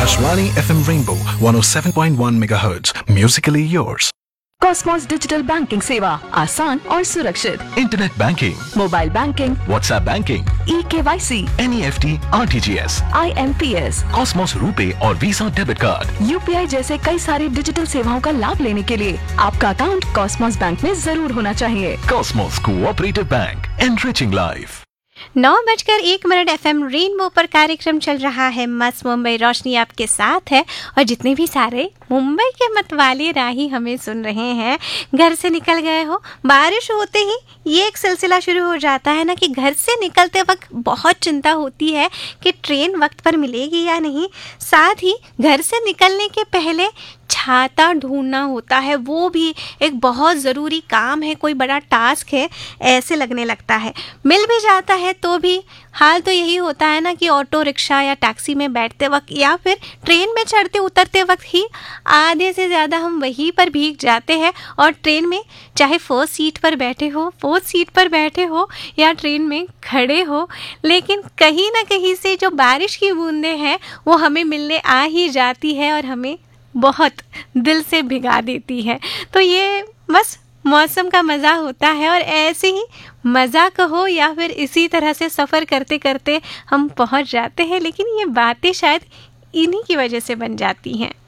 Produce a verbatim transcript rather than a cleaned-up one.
Akashvani F M Rainbow one oh seven point one megahertz. Musically yours. Cosmos digital banking सेवा आसान और सुरक्षित। Internet banking, mobile banking, WhatsApp banking, ई के Y C, N E F T, R T G S, I am P S, Cosmos RuPay और visa debit card, U P I जैसे कई सारी digital सेवाओं का लाभ लेने के लिए आपका अकाउंट कॉस्मोस बैंक में जरूर होना चाहिए। Cosmos cooperative bank, enriching life. नौ बजकर एक मिनट एफ एम रेनबो पर कार्यक्रम चल रहा है। मस्त मुंबई रोशनी आपके साथ है और जितने भी सारे मुंबई के मतवाले राही हमें सुन रहे हैं, घर से निकल गए हो, बारिश होते ही ये एक सिलसिला शुरू हो जाता है ना कि घर से निकलते वक्त बहुत चिंता होती है कि ट्रेन वक्त पर मिलेगी या नहीं। साथ ही घर से निकलने के पहले छाता ढूंढना होता है, वो भी एक बहुत ज़रूरी काम है, कोई बड़ा टास्क है ऐसे लगने लगता है। मिल भी जाता है तो भी हाल तो यही होता है ना कि ऑटो रिक्शा या टैक्सी में बैठते वक्त या फिर ट्रेन में चढ़ते उतरते वक्त ही आधे से ज़्यादा हम वहीं पर भीग जाते हैं। और ट्रेन में चाहे फर्स्ट सीट पर बैठे हो, फोर्थ सीट पर बैठे हो या ट्रेन में खड़े हो, लेकिन कहीं ना कहीं से जो बारिश की बूंदें हैं वो हमें मिलने आ ही जाती है और हमें बहुत दिल से भिगा देती है। तो ये बस मौसम का मज़ा होता है और ऐसे ही मज़ा कहो या फिर इसी तरह से सफ़र करते करते हम पहुंच जाते हैं, लेकिन ये बातें शायद इन्हीं की वजह से बन जाती हैं।